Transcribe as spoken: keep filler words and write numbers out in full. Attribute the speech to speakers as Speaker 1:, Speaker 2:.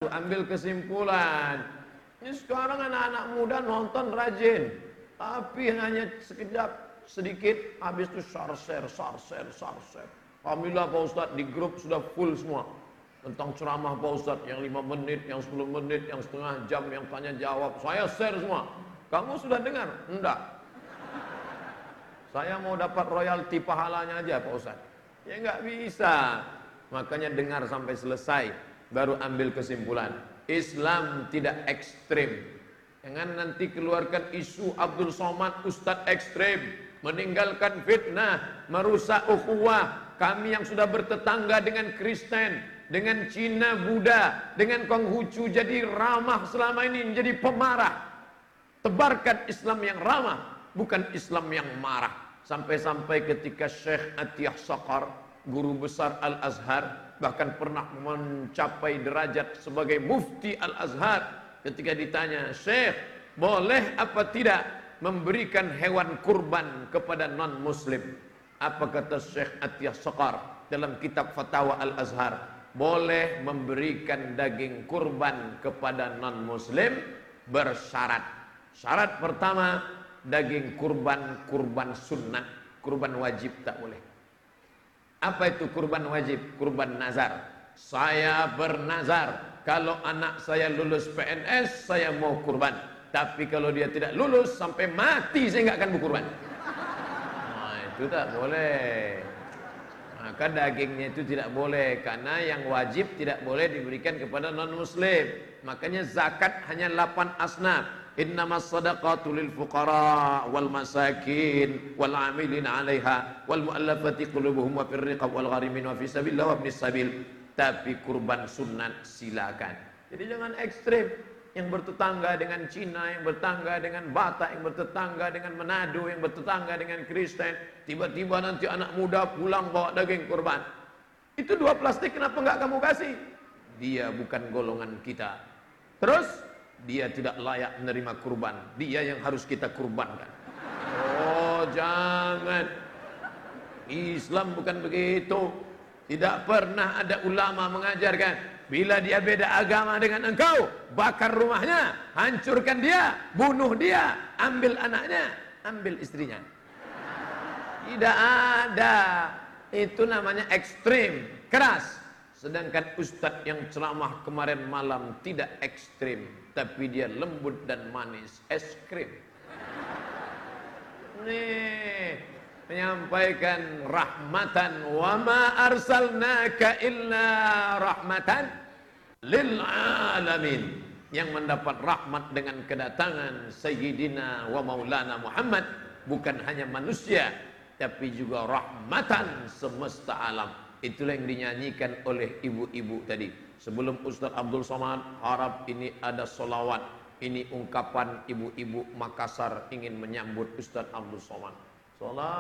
Speaker 1: Ambil kesimpulan. Ini sekarang anak-anak muda nonton rajin, tapi hanya sekejap sedikit, habis itu share, share, share, share. Alhamdulillah Pak Ustadz, di grup sudah full semua tentang ceramah Pak Ustadz, yang lima menit, yang sepuluh menit, yang setengah jam, yang tanya jawab. Saya share semua. Kamu sudah dengar? Enggak. Saya mau dapat royalti pahalanya aja Pak Ustadz. Ya enggak bisa. Makanya dengar sampai selesai, baru ambil kesimpulan. Islam tidak ekstrim. Jangan nanti keluarkan isu Abdul Somad Ustadz ekstrim, meninggalkan fitnah, merusak ukhuwah. Kami yang sudah bertetangga dengan Kristen, dengan Cina, Buddha, dengan Konghucu jadi ramah selama ini, menjadi pemarah. Tebarkan Islam yang ramah, bukan Islam yang marah. Sampai-sampai ketika Syekh Atiyah Saqar, guru besar Al-Azhar, bahkan pernah mencapai derajat sebagai mufti Al-Azhar, ketika ditanya, Syekh, boleh apa tidak memberikan hewan kurban kepada non-muslim? Apa kata Syekh Atiyah Saqar dalam kitab Fatwa Al-Azhar? Boleh memberikan daging kurban kepada non-muslim bersyarat. Syarat pertama, daging kurban, kurban sunnah, kurban wajib tak boleh. Apa itu kurban wajib? Kurban nazar. Saya bernazar, kalau anak saya lulus P N S, saya mau kurban. Tapi kalau dia tidak lulus, sampai mati saya nggak akan berkurban. Nah, itu tak boleh. Maka dagingnya itu tidak boleh, karena yang wajib tidak boleh diberikan kepada non-muslim. Makanya zakat hanya delapan asnaf. Innamas sadaqatu lil fuqara wal masakin wal amilin 'alaiha wal mu'allafati qulubuhum wa fir riqab wal gharimin wa fi sabilillah wa ibnis sabil. Tapi kurban sunat silakan. Jadi jangan ekstrem. Yang bertetangga dengan Cina, yang bertetangga dengan Batak, yang bertetangga dengan Manado, yang bertetangga dengan Kristen, tiba-tiba nanti anak muda pulang bawa daging kurban. Itu dua plastik, kenapa enggak kamu kasih? Dia bukan golongan kita. Terus dia tidak layak menerima kurban. Dia yang harus kita kurbankan. Oh, jangan. Islam bukan begitu. Tidak pernah ada ulama mengajarkan, bila dia beda agama dengan engkau, bakar rumahnya, hancurkan dia, bunuh dia, ambil anaknya, ambil istrinya. Tidak ada. Itu namanya ekstrim, keras. Sedangkan ustadz yang ceramah kemarin malam tidak ekstrim, tapi dia lembut dan manis, es krim. Nih, menyampaikan rahmatan, wa ma arsalnaka illa rahmatan lil alamin, yang mendapat rahmat dengan kedatangan Sayyidina wa Maulana Muhammad, bukan hanya manusia tapi juga rahmatan semesta alam. Itulah yang dinyanyikan oleh ibu-ibu tadi. Sebelum Ustaz Abdul Somad, harap ini ada solawat. Ini ungkapan ibu-ibu Makassar ingin menyambut Ustaz Abdul Somad. Salat